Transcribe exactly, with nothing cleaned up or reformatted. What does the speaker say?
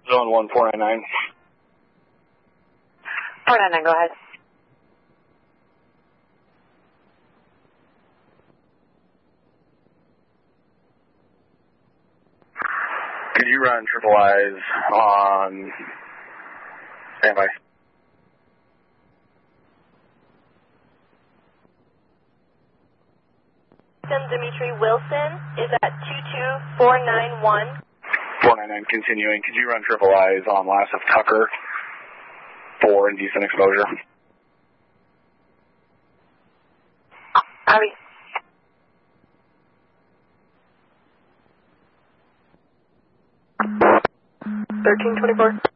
Zone one four nine nine. four nine nine, go ahead. Could you run triple eyes on standby? Dimitri Wilson is at two two four nine one. four nine nine continuing. Could you run triple eyes on last of Tucker for indecent exposure? Abby. thirteen twenty-four.